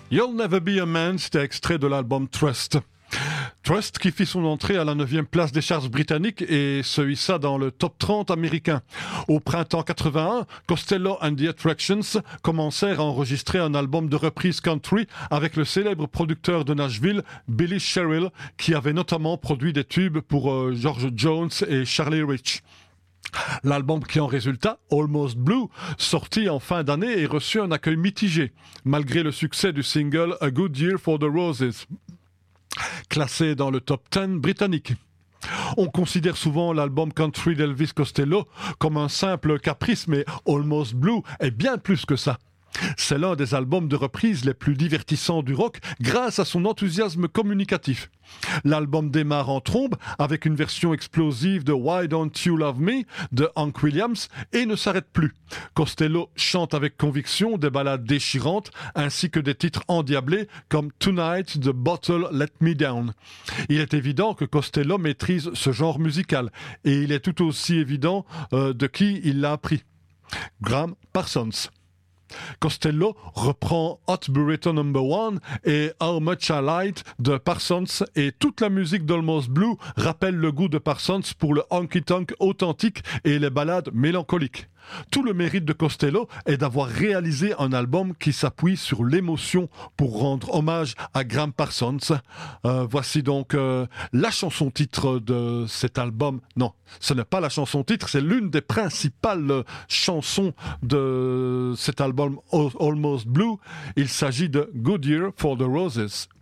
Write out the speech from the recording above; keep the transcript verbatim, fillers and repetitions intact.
You'll Never Be a Man, c'était extrait de l'album Trust. Trust qui fit son entrée à la neuvième place des charts britanniques et se hissa dans le top trente américain. Au printemps quatre-vingt-un, Costello and the Attractions commencèrent à enregistrer un album de reprise country avec le célèbre producteur de Nashville, Billy Sherrill, qui avait notamment produit des tubes pour euh, George Jones et Charlie Rich. L'album qui en résulta, Almost Blue, sorti en fin d'année et reçut un accueil mitigé, malgré le succès du single A Good Year for the Roses, classé dans le top dix britannique. On considère souvent l'album country d'Elvis Costello comme un simple caprice, mais Almost Blue est bien plus que ça. C'est l'un des albums de reprise les plus divertissants du rock grâce à son enthousiasme communicatif. L'album démarre en trombe avec une version explosive de Why Don't You Love Me de Hank Williams et ne s'arrête plus. Costello chante avec conviction des ballades déchirantes ainsi que des titres endiablés comme Tonight, The Bottle Let Me Down. Il est évident que Costello maîtrise ce genre musical et il est tout aussi évident euh, de qui il l'a appris. Graham Parsons. Costello reprend Hot Burrito Number One et How Much I Light de Parsons et toute la musique d'Almost Blue rappelle le goût de Parsons pour le honky-tonk authentique et les ballades mélancoliques. Tout le mérite de Costello est d'avoir réalisé un album qui s'appuie sur l'émotion pour rendre hommage à Graham Parsons. Euh, voici donc euh, la chanson titre de cet album. Non, ce n'est pas la chanson titre, c'est l'une des principales chansons de cet album Almost Blue. Il s'agit de Good Year for the Roses.